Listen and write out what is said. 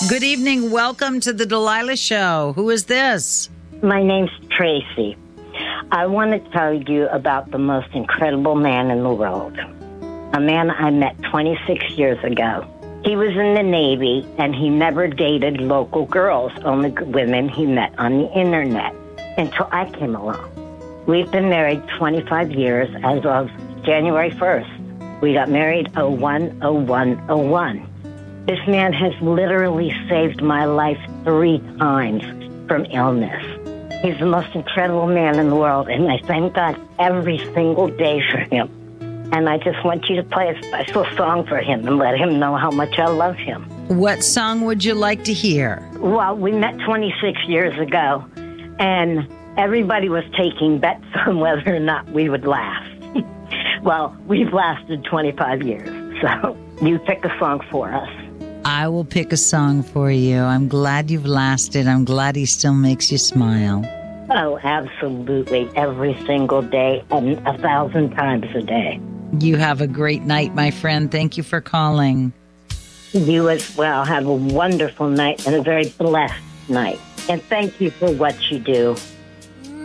Good evening. Welcome to the Delilah Show. Who is this? My name's Tracy. I want to tell you about the most incredible man in the world. A man I met 26 years ago. He was in the Navy, and he never dated local girls, only women he met on the internet, until I came along. We've been married 25 years as of January 1st. We got married 01/01/01. This man has literally saved my life 3 times from illness. He's the most incredible man in the world, and I thank God every single day for him. And I just want you to play a special song for him and let him know how much I love him. What song would you like to hear? Well, we met 26 years ago, and everybody was taking bets on whether or not we would last. Well, we've lasted 25 years, so you pick a song for us. I will pick a song for you. I'm glad you've lasted. I'm glad he still makes you smile. Oh, absolutely. Every single day and 1,000 times a day. You have a great night, my friend. Thank you for calling. You as well. Have a wonderful night and a very blessed night. And thank you for what you do.